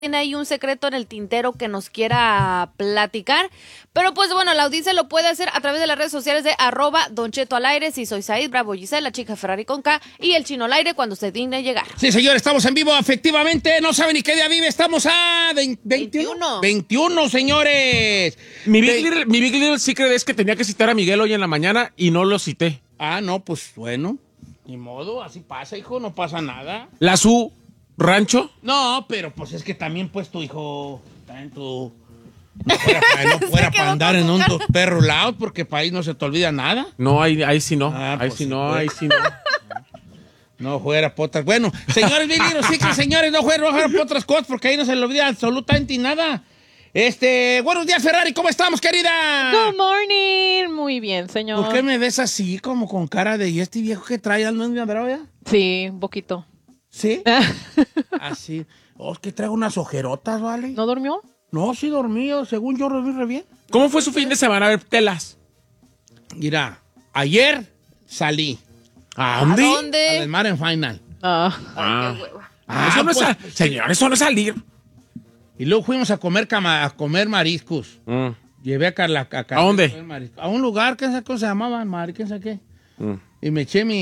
tiene ahí un secreto en el tintero que nos quiera platicar. Pero pues bueno, la audiencia lo puede hacer a través de las redes sociales de @DonChetoAlAire. Si soy Said, Bravo Giselle, la chica Ferrari con K y el Chino al aire cuando se digne llegar. Sí, señor, estamos en vivo, efectivamente. No saben ni qué día vive. Estamos a 21. 21, señores. Mi Big Little Secret es que tenía que citar a Miguel hoy en la mañana y no lo cité. Ah, no, pues bueno. Ni modo, así pasa, hijo, no pasa nada. ¿La su rancho? No, pero pues es que también, pues, tu hijo, también tu... No fuera para andar en un perro loud, porque para ahí no se te olvida nada. No, ahí sí no. Ah, ahí pues sí sí, no, pues. ahí sí no. No fuera por otras... Bueno, señores, sí que señores, no fuera por otras cosas, porque ahí no se le olvida absolutamente nada. Buenos días, Ferrari, ¿cómo estamos, querida? Good morning. Muy bien, señor. ¿Por qué me ves así, como con cara de... ¿Y este viejo que trae? ¿No es mi bravo ya? Sí, un poquito. ¿Sí? Así. Oh, es que traigo unas ojerotas, ¿vale? ¿No durmió? No, sí dormido. Según yo dormí re bien. ¿Cómo fue su fin de semana? A ver, telas. Mira, ayer salí ¿A ¿A dónde? dónde? al mar en final. Ay, qué hueva. Eso no es señor, eso no es salir. Y luego fuimos a comer mariscos. Llevé a Carla. ¿A dónde? A un lugar, ¿qué sé cómo se llamaban? ¿Qué sé qué? Y me eché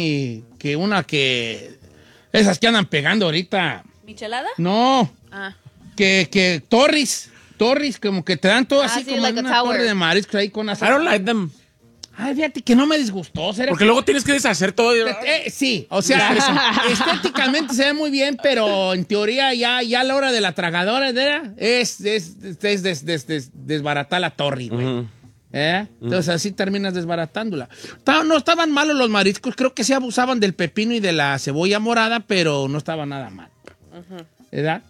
esas que andan pegando ahorita. ¿Michelada? No. Ah. Que Torres, como que te dan todo así sí, como like en a una tower. torre de mariscos ahí con las... I don't like them. Ay, fíjate que no me disgustó. ¿Será Porque que- luego tienes que deshacer todo. sí, o sea, estéticamente se ve muy bien, pero en teoría ya a la hora de la tragadora es desbaratar la torre, güey. Entonces así terminas desbaratándola. No estaban malos los mariscos, creo que sí abusaban del pepino y de la cebolla morada, pero no estaba nada mal. ¿Verdad?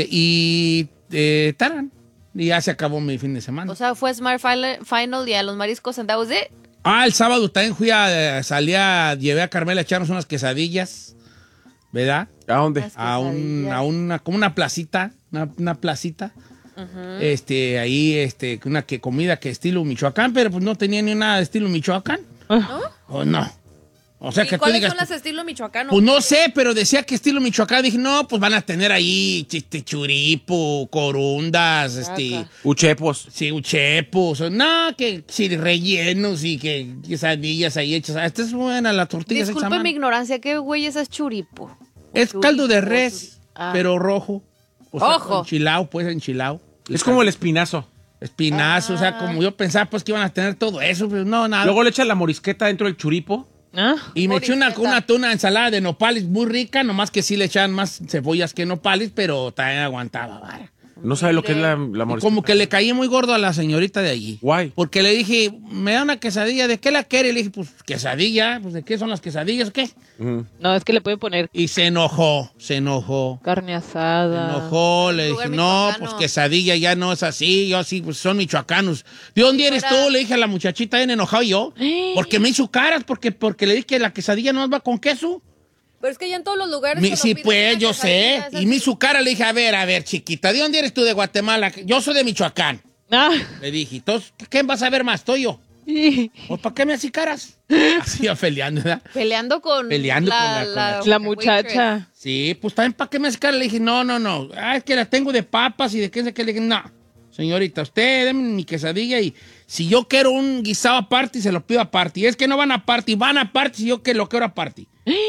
Taran. Y ya se acabó mi fin de semana. O sea, fue Smart Final y a los mariscos and that was it. El sábado también llevé a Carmela a echarnos unas quesadillas, ¿verdad? ¿A dónde? Como una placita, una placita. Ahí, comida que estilo Michoacán, pero pues no tenía ni nada de estilo Michoacán. ¿No? ¿O no? O sea, ¿Y que tú cuáles digas... son las estilo michoacano? Pues no sé, pero decía que estilo Michoacán. Dije, no, pues van a tener ahí churipo, corundas, Uchepos. sí, uchepos. No, que sí, rellenos y que quesadillas ahí hechas. Esta es buena, la tortilla hecha a Disculpe mano. mi ignorancia, ¿qué güey es churipo? Es caldo de res, Ah. pero rojo. O sea, Ojo. enchilado. Es como el espinazo. Espinazo, o sea, como yo pensaba, pues que iban a tener todo eso, pero no, nada. Luego le echas la morisqueta dentro del churipo. Y me eché una Morisqueta. una ensalada de nopales muy rica, nomás que sí le echaban más cebollas que nopales, pero también aguantaba, vaya. No sabe lo que es la Y morisqueta. como que le caí muy gordo a la señorita de allí. Guay. Porque le dije, me da una quesadilla, ¿de qué la quiere? Y le dije, pues quesadilla, pues ¿de qué son las quesadillas o qué? No, es que le puede poner Y se enojó. carne Se asada. enojó, le lugar dije, no, michoacano. pues quesadilla ya no es así, yo sí, pues son michoacanos. ¿De dónde eres tú? Le dije a la muchachita, bien enojado yo, porque me hizo caras, porque le dije que la quesadilla no va con queso. Pero es que ya en todos los lugares. Sí, cuando pides pues, una yo sé. quesadilla, es Y me así. hizo cara, le dije, a ver, chiquita, ¿de dónde eres tú? De Guatemala. Yo soy de Michoacán. Le dije, entonces, ¿quién vas a ver más? ¿Tú o yo? ¿O para qué me haces caras? Así iba peleando, ¿verdad? Peleando con Peleando con La muchacha. Sí, pues también para qué me haces caras. Le dije, no. Es que la tengo de papas y de qué sé qué. Le dije, no, señorita, usted deme mi quesadilla y si yo quiero un guisado aparte, se lo pido aparte. Y es que no van aparte, van aparte si yo que lo quiero aparte.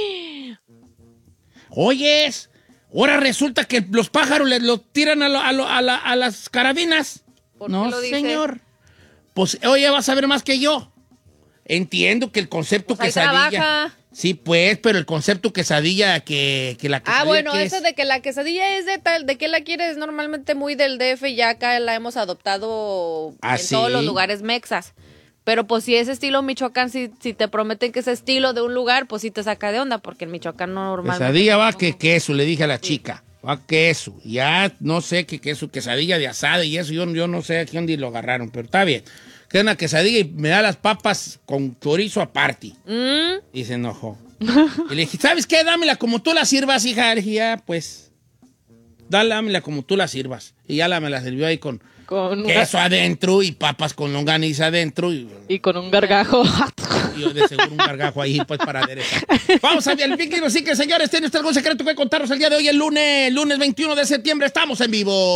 Oyes, ahora resulta que los pájaros les lo tiran a las carabinas. ¿Por qué No, lo dice? señor. Pues, oye, vas a ver más que yo. Entiendo que el concepto Pues ahí quesadilla. trabaja. Sí, pues, pero el concepto quesadilla que la quesadilla. Bueno, que eso es- de que la quesadilla es de que la quieres normalmente muy del DF y ya acá la hemos adoptado ¿Ah, en sí? todos los lugares mexas. Pero pues si es estilo Michoacán, si te prometen que es estilo de un lugar, pues sí te saca de onda, porque en Michoacán normalmente... Quesadilla va que queso, le dije a la chica. Va queso. Ya no sé qué queso, quesadilla de asada y eso. Yo no sé a qué dónde lo agarraron, pero está bien. Que una quesadilla y me da las papas con chorizo aparte. Y se enojó. Y le dije, ¿sabes qué? Dámela como tú la sirvas, hija. Le dije, ya, pues. Dámela como tú la sirvas. Y ya me la sirvió ahí con Con queso adentro y papas con longaniza adentro. y con un gargajo. yo de seguro un gargajo ahí, pues, para aderezar. Vamos a ver el Big Little Secret, señores. ¿Tiene usted algún secreto que contarnos el día de hoy, el lunes 21 de septiembre? Estamos en vivo.